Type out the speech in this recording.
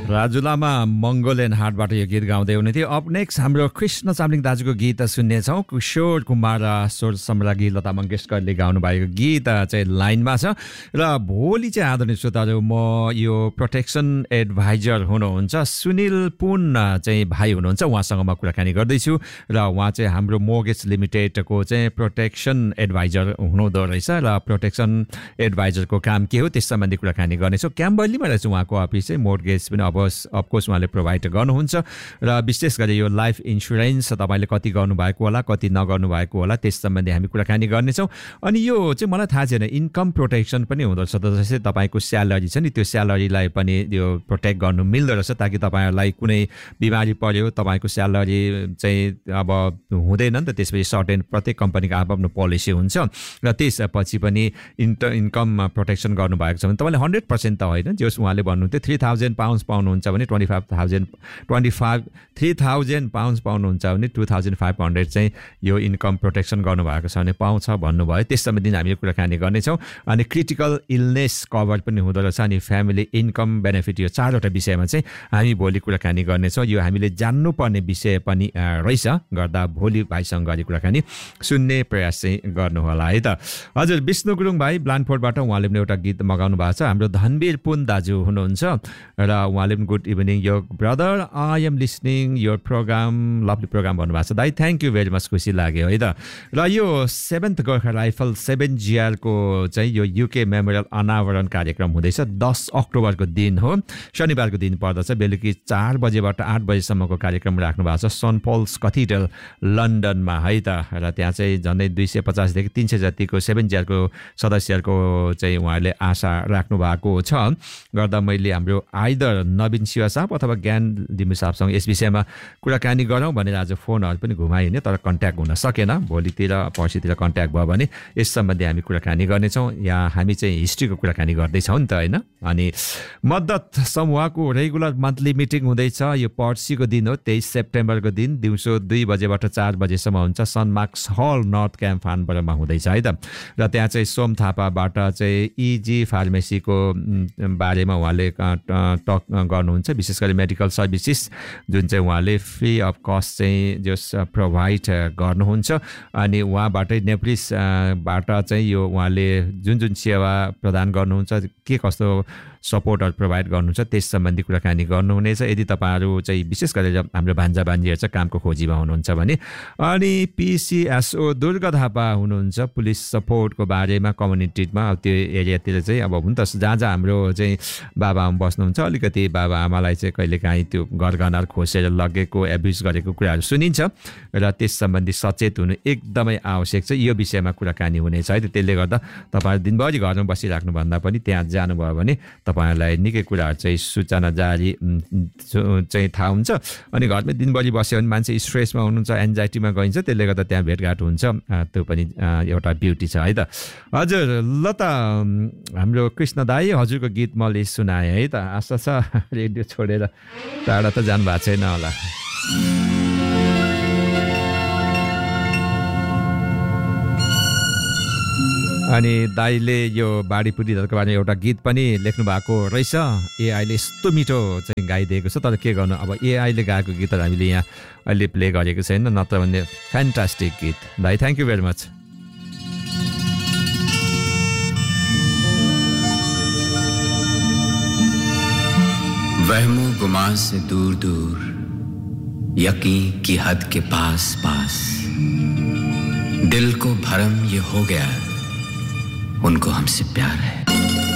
Raju Lama Mongolian हाटबाट यो गीत गाउँदै हुनुहुन्थ्यो। अप नेक्स्ट हाम्रो कृष्ण चामलिङ दाजुको गीत सुन्नेछौँ। किशोर कुमार स्वर सम्राज्ञी लता मङ्गेशकरले गाउनु भएको गीत चाहिँ लाइनमा छ। र भोलि चाहिँ आदरणीय श्रोताहरू, म यो प्रोटेक्सन एडभाइजर हुनुहुन्छ सुनिल पुन चाहिँ भाइ हुनुहुन्छ, उहाँसँग म कुराकानी गर्दैछु। र उहाँ चाहिँ हाम्रो मोर्गेज लिमिटेडको चाहिँ प्रोटेक्सन एडभाइजर हुनुहुँदो रहेछ। र प्रोटेक्सन एडभाइजरको काम के हो त्यस सम्बन्धी कुराकानी गर्नेछौँ। क्याम्बर्लीमा रहेछ उहाँको अफिस चाहिँ। मोर्गेज पनि अफकोर्स उहाँले प्रोभाइड गर्नुहुन्छ। र विशेष गरी यो लाइफ इन्सुरेन्स तपाईँले कति गर्नुभएको होला, कति नगर्नु भएको होला, त्यस सम्बन्धी हामी कुराकानी गर्नेछौँ। अनि यो चाहिँ मलाई थाहा छैन, इन्कम प्रोटेक्सन पनि हुँदो रहेछ। जस्तै तपाईँको स्यालेरी छ नि, त्यो स्यालेरीलाई पनि यो प्रोटेक्ट गर्नु मिल्दो रहेछ, ताकि तपाईँहरूलाई कुनै बिमारी पर्यो, तपाईँको स्यालेरी चाहिँ अब हुँदैन नि त, त्यसपछि सर्टेन प्रत्येक कम्पनीको आफ्नो पोलिसी हुन्छ। र त्यसपछि पनि इन्कम प्रोटेक्सन गर्नुभएको छ भने तपाईँले 100% त होइन, जस उहाँले भन्नुहुन्थ्यो 3,000 पाउन्ड्स पाउनुहुन्छ भने 3,000 पाउन्ड्स पाउनुहुन्छ भने 2,500 चाहिँ यो इन्कम प्रोटेक्सन गर्नुभएको छ भने पाउँछ भन्नुभयो। त्यस सम्बन्धी हामी कुराकानी गर्नेछौँ। अनि क्रिटिकल इलनेस कभर पनि हुँदो रहेछ, अनि फ्यामिली इन्कम बेनिफिट, यो 4वटा विषयमा चाहिँ हामी भोलि कुराकानी गर्नेछौँ। यो हामीले जान्नुपर्ने विषय पनि रहेछ, गर्दा भोलि भाइसँग गरी कुराकानी सुन्ने प्रयास चाहिँ गर्नुहोला है त। हजुर, विष्णु गुरुङ भाइ ब्लान्डफोर्डबाट उहाँले पनि एउटा गीत मगाउनु भएको छ। हाम्रो धनवीर पुन दाजु हुनुहुन्छ र उहाँले पनि गुड इभिनिङ यो brother, I am listening your programme, lovely programme भन्नुभएको छ। दाइ थ्याङ्क यू भेरी मच, खुसी लाग्यो है त। र यो 7th गोर्खा राइफल 7GR को चाहिँ यो युके मेमोरियल अनावरण कार्यक्रम हुँदैछ। 10 अक्टोबरको दिन हो, शनिबारको दिन पर्दछ। बेलुकी 4 बजेबाट 8 बजेसम्मको कार्यक्रम राख्नु भएको छ सेन्ट पल्स कथिड्रल लन्डनमा है त। र त्यहाँ चाहिँ झन्डै 250 देखि 300 जतिको 7GR को सदस्यहरूको चाहिँ उहाँहरूले आशा राख्नु भएको छ। गर्दा मैले हाम्रो आइदर नवीन शिव साहब अथवा ज्ञान दिमु साहबसँग यस विषयमा कुराकानी गरौँ भनेर आज फोनहरू पनि घुमाइने, तर कन्ट्याक्ट हुन सकेन। भोलितिर पर्सितिर कन्ट्याक्ट भयो भने यस सम्बन्धी हामी कुराकानी गर्नेछौँ। यहाँ हामी चाहिँ हिस्ट्रीको कुराकानी गर्दैछौँ नि त होइन। अनि मद्दत समूहको रेगुलर मन्थली मिटिङ हुँदैछ। यो पर्सिको दिन हो, 23 सेप्टेम्बरको दिन दिउँसो 2 बजेबाट 4 बजेसम्म हुन्छ। सनमार्क्स हल नर्थ क्याम्प फानबरमा हुँदैछ है त। र त्यहाँ चाहिँ सोम थापाबाट चाहिँ इजी फार्मेसीको बारेमा उहाँले टक गर्नुहुन्छ, विशेष गरी मेडिकल सर्भिसेस जुन चाहिँ उहाँले फ्री अफ कस्ट चाहिँ जस प्रोभाइड गर्नुहुन्छ। अनि उहाँबाटै नेप्लिसबाट चाहिँ यो उहाँले जुन सेवा प्रदान गर्नुहुन्छ, के कस्तो सपोर्टहरू प्रोभाइड गर्नुहुन्छ, त्यस सम्बन्धी कुराकानी गर्नुहुनेछ। यदि तपाईँहरू चाहिँ विशेष गरेर हाम्रो भान्जा भान्जीहरू चाहिँ कामको खोजीमा हुनुहुन्छ भने। अनि PCSO दुर्गा थापा हुनुहुन्छ, पुलिस सपोर्टको बारेमा कम्युनिटीमा त्यो एरियातिर चाहिँ अब हुन त जहाँ हाम्रो चाहिँ बाबाआमा बस्नुहुन्छ, अलिकति बाबाआमालाई चाहिँ कहिलेकाहीँ त्यो घरघनार खोसेर लगेको, एब्युज गरेको कुराहरू सुनिन्छ। र त्यस सम्बन्धी सचेत हुनु एकदमै आवश्यक छ। यो विषयमा कुराकानी हुनेछ है त। त्यसले गर्दा तपाईँहरू दिनभरि घरमा बसिराख्नुभन्दा पनि त्यहाँ जानुभयो भने तपाईँहरूलाई निकै कुराहरू चाहिँ सूचना जारी चाहिँ थाहा हुन्छ। अनि घरमै दिनभरि बस्यो भने मान्छे स्ट्रेसमा हुनुहुन्छ, एन्जाइटीमा गइन्छ, त्यसले गर्दा त्यहाँ भेटघाट हुन्छ। त्यो पनि एउटा ब्युटी छ है त। हजुर, ल त हाम्रो कृष्ण दाई हजुरको गीत मैले सुनाएँ है त। आशा छ रेडियो छोडेर टाढा त जानु भएको छैन होला। अनि दाइले यो बाढीपुरीहरूको बारेमा एउटा गीत पनि लेख्नु भएको रहेछ। एआईले यस्तो मिठो चाहिँ गाइदिएको छ, तर के गर्नु अब एआईले गाएको गीतहरू हामीले यहाँ अहिले प्ले गरेको छैन, नत्र भने फ्यान्टास्टिक गीत। दाइ थ्याङ्क यू भेरी मच। वहमो गुमा से दूर दूर, यकीन की हद के पास पास, दिल को भरम ये हो गया उनको हमसे प्यार है।